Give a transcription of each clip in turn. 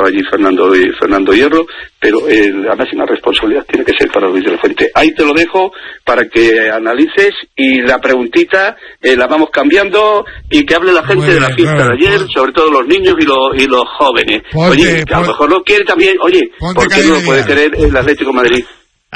estaba allí Fernando Hierro, pero la máxima responsabilidad tiene que ser para Luis de la Fuente. Ahí te lo dejo para que analices, y la preguntita la vamos cambiando, y que hable la gente de la fiesta de ayer, sobre todo los niños y los jóvenes. Oye, que a lo mejor lo quiere también, ¿por qué no lo puede querer el Atlético de Madrid?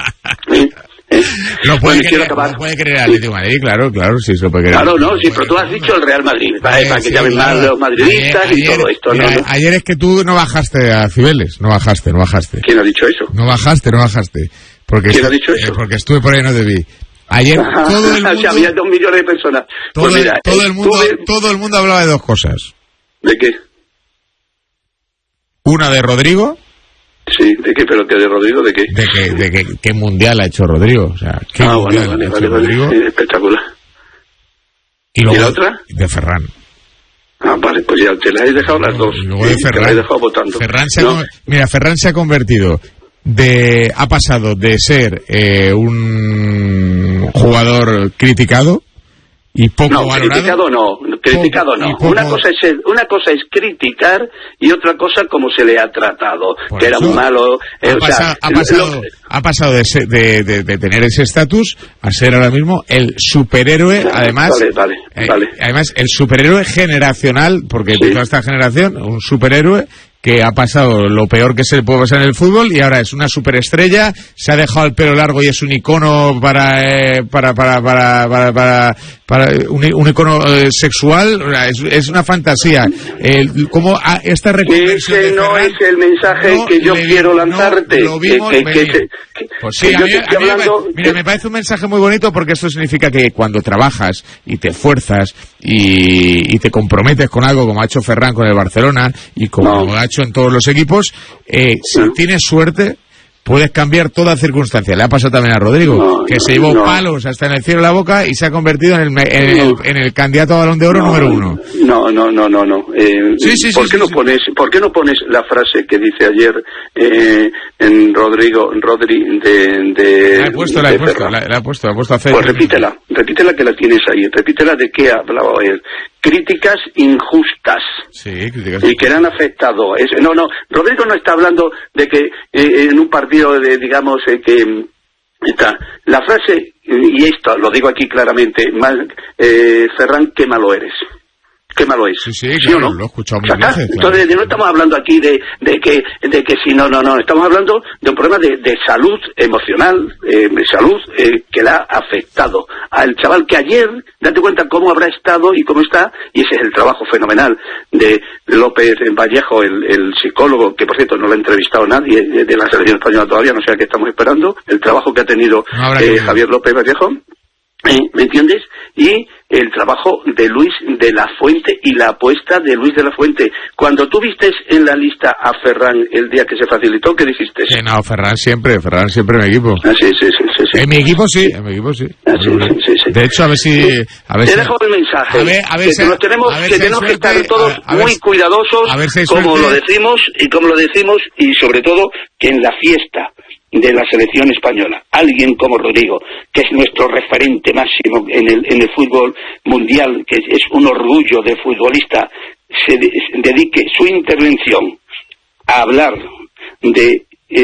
Lo puede querer el Atlético de Madrid, claro, sí, se lo puede querer. Claro, no, sí, pero tú has dicho el Real Madrid, para que llamen más los madridistas y todo esto. Mira, ¿no? Ayer es que tú no bajaste a Cibeles, no bajaste. ¿Quién ha dicho eso? No bajaste. ¿Quién ha dicho eso? Porque estuve por ahí y no te vi. Ayer todo el mundo... había 2 millones de personas. Todo el mundo hablaba de dos cosas. ¿De qué? Una de Rodrigo. Sí, ¿de qué? ¿Pero que de Rodrigo? ¿De qué? De qué mundial ha hecho Rodrigo. O sea, ¿qué mundial ha hecho Rodrigo? Espectacular. ¿Y la otra? De Ferran. Vale, pues ya te las he dejado las dos. Luego de Ferran. Te las he dejado votando. Ferran se ha convertido ha pasado de ser un jugador criticado y poco valorado. Criticado no. Una cosa es criticar, y otra cosa como se le ha tratado, que era un malo. Ha pasado de tener ese estatus a ser ahora mismo el superhéroe, además. Vale. Además, el superhéroe generacional, porque toda esta generación, un superhéroe que ha pasado lo peor que se le puede pasar en el fútbol, y ahora es una superestrella, se ha dejado el pelo largo y es un icono para un icono sexual. Es una fantasía. ¿Cómo esta reconversión ese no es el mensaje que yo quiero lanzarte? Lo vimos pues sí, me parece un mensaje muy bonito, porque esto significa que cuando trabajas y te esfuerzas y te comprometes con algo, como ha hecho Ferran con el Barcelona y como ha hecho en todos los equipos, si tienes suerte puedes cambiar toda circunstancia. Le ha pasado también a Rodrigo, que se llevó palos hasta en el cielo de la boca y se ha convertido en el candidato a Balón de Oro número 1. No. ¿Por qué no pones la frase que dice ayer en Rodri La he puesto a hacer. Pues repítela que la tienes ahí. Repítela de qué ha hablado él. Críticas injustas. Sí, críticas y que le han afectado. Rodrigo no está hablando de que en un partido digamos que está la frase, y esto lo digo aquí claramente, Ferran, qué malo eres. Qué malo es. Sí, claro, ¿no? Lo he escuchado muchas veces. Entonces, no estamos hablando aquí de que si no, estamos hablando de un problema de salud emocional, salud que le ha afectado al chaval, que ayer, date cuenta cómo habrá estado y cómo está, y ese es el trabajo fenomenal de López Vallejo, el psicólogo, que por cierto no lo ha entrevistado nadie de la selección española todavía, no sé a qué estamos esperando, el trabajo que ha tenido Javier López Vallejo. ¿Me entiendes? Y el trabajo de Luis de la Fuente y la apuesta de Luis de la Fuente. Cuando tú vistes en la lista a Ferran el día que se facilitó, ¿qué dijiste? No, Ferran siempre en mi equipo. Sí. En mi equipo sí. Sí. De hecho, a ver si... Te dejo el mensaje. Que tenemos que estar todos muy cuidadosos, como lo decimos, y sobre todo que en la fiesta de la selección española, alguien como Rodrigo, que es nuestro referente máximo en el fútbol mundial, que es un orgullo de futbolista, se dedique su intervención a hablar de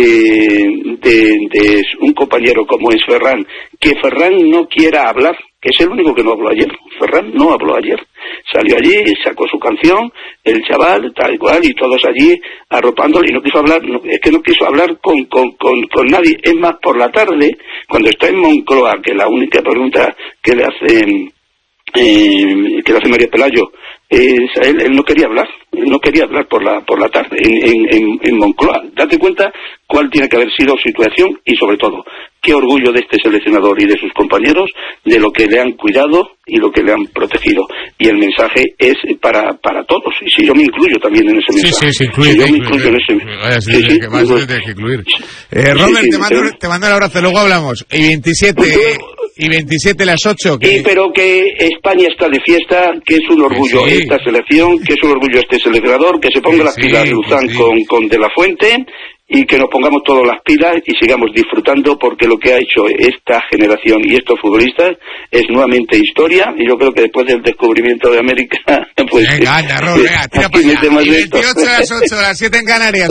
un compañero como es Ferran, que Ferran no quiera hablar, que es el único que no habló ayer. Ferran no habló ayer. Salió allí, sacó su canción, el chaval, tal y cual, y todos allí arropándole, y no quiso hablar, es que no quiso hablar con nadie. Es más, por la tarde, cuando está en Moncloa, que la única pregunta que le hace María Pelayo, él no quería hablar por la tarde en Moncloa. Date cuenta cuál tiene que haber sido su situación, y sobre todo qué orgullo de este seleccionador y de sus compañeros, de lo que le han cuidado y lo que le han protegido. Y el mensaje es para todos, y si yo me incluyo también en ese mensaje. Sí, incluye. Yo me incluyo en ese. Que más tienes que incluir. Robert, te mando el abrazo, luego hablamos. Y 27 las 8. Pero que España está de fiesta, que es un orgullo esta selección, que es un orgullo este seleccionador, que se ponga las pilas Luzán con De la Fuente, y que nos pongamos todas las pilas y sigamos disfrutando, porque lo que ha hecho esta generación y estos futbolistas es nuevamente historia, y yo creo que después del descubrimiento de América, pues... Venga, anda, Robert, tira para allá. Y 28 a las 8, a las 7 en Canarias.